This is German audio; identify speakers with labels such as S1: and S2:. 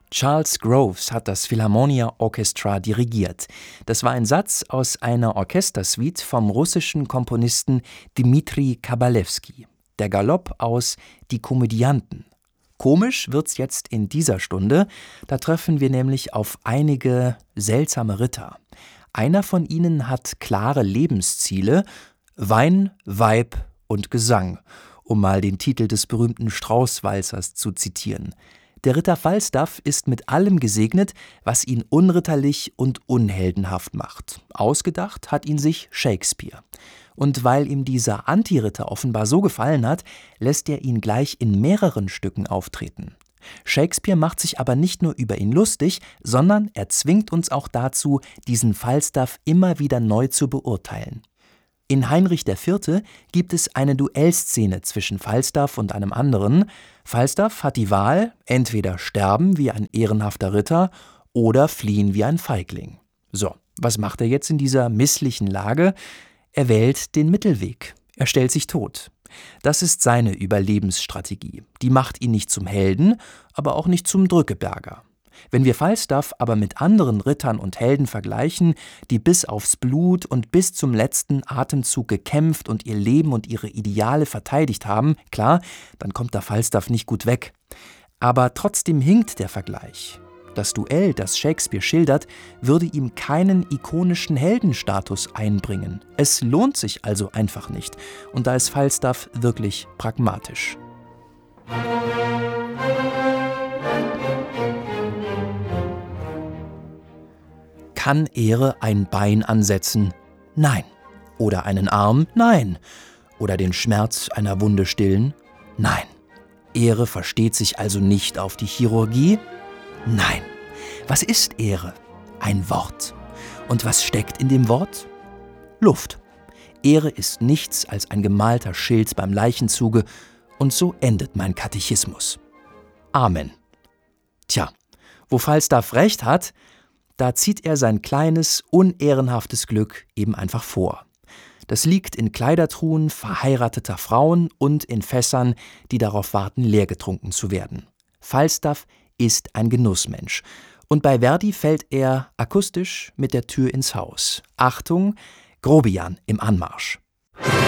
S1: Charles Groves hat das Philharmonia Orchestra dirigiert. Das war ein Satz aus einer Orchestersuite vom russischen Komponisten Dmitri Kabalewski. Der Galopp aus Die Komödianten. Komisch wird's jetzt in dieser Stunde, da treffen wir nämlich auf einige seltsame Ritter. Einer von ihnen hat klare Lebensziele: Wein, Weib und Gesang, um mal den Titel des berühmten Strauß-Walzers zu zitieren. Der Ritter Falstaff ist mit allem gesegnet, was ihn unritterlich und unheldenhaft macht. Ausgedacht hat ihn sich Shakespeare. Und weil ihm dieser Antiritter offenbar so gefallen hat, lässt er ihn gleich in mehreren Stücken auftreten. Shakespeare macht sich aber nicht nur über ihn lustig, sondern er zwingt uns auch dazu, diesen Falstaff immer wieder neu zu beurteilen. In Heinrich IV. Gibt es eine Duellszene zwischen Falstaff und einem anderen. Falstaff hat die Wahl, entweder sterben wie ein ehrenhafter Ritter oder fliehen wie ein Feigling. So, was macht er jetzt in dieser misslichen Lage? Er wählt den Mittelweg. Er stellt sich tot. Das ist seine Überlebensstrategie. Die macht ihn nicht zum Helden, aber auch nicht zum Drückeberger. Wenn wir Falstaff aber mit anderen Rittern und Helden vergleichen, die bis aufs Blut und bis zum letzten Atemzug gekämpft und ihr Leben und ihre Ideale verteidigt haben, klar, dann kommt der Falstaff nicht gut weg. Aber trotzdem hinkt der Vergleich. Das Duell, das Shakespeare schildert, würde ihm keinen ikonischen Heldenstatus einbringen. Es lohnt sich also einfach nicht. Und da ist Falstaff wirklich pragmatisch. Kann Ehre ein Bein ansetzen? Nein. Oder einen Arm? Nein. Oder den Schmerz einer Wunde stillen? Nein. Ehre versteht sich also nicht auf die Chirurgie? Nein. Was ist Ehre? Ein Wort. Und was steckt in dem Wort? Luft. Ehre ist nichts als ein gemalter Schild beim Leichenzuge, und so endet mein Katechismus. Amen. Tja, wo Falstaff recht hat, da zieht er sein kleines, unehrenhaftes Glück eben einfach vor. Das liegt in Kleidertruhen verheirateter Frauen und in Fässern, die darauf warten, leergetrunken zu werden. Falstaff ist ein Genussmensch. Und bei Verdi fällt er akustisch mit der Tür ins Haus. Achtung, Grobian im Anmarsch.